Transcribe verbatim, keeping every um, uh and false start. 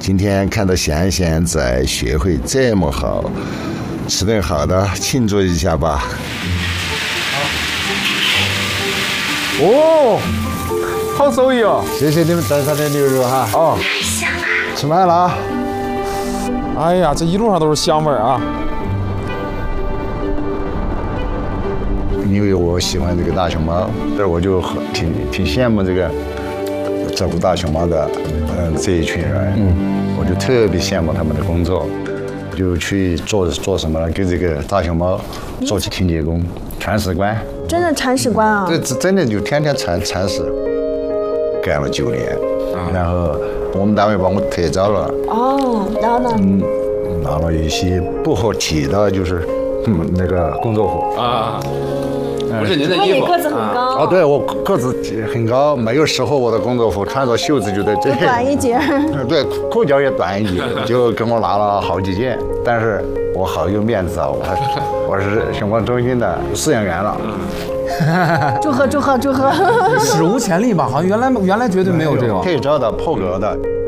今天看到贤贤在学会这么好，吃顿好的庆祝一下吧。 哦，好手艺哦！ 谢谢你们带上的牛肉哈。 哦， 吃饭了。 哎呀，这一路上都是香味儿啊！ 因为我喜欢这个大熊猫，这我就很挺挺羡慕这个照顾大熊猫的，嗯、呃，这一群人，嗯，我就特别羡慕他们的工作，就去做做什么呢？给这个大熊猫做起清洁工、铲屎官。 真的铲屎官啊！ 这真的就天天铲铲屎，干了九年，然后我们单位把我特招了。 哦，然后呢？ 嗯，拿了一些不合体的，就是嗯那个工作服啊。不是您的衣服。 那你个子很高。 哦，对我个子很高，没有适合我的工作服，穿着袖子就在这。 短一截。 对，裤脚也短一截，就跟我拿了好几件。但是我好有面子啊，我我是熊猫中心的饲养员了。 祝贺祝贺祝贺！ 史无前例吧？好像原来原来绝对没有这个。 特招的破格的。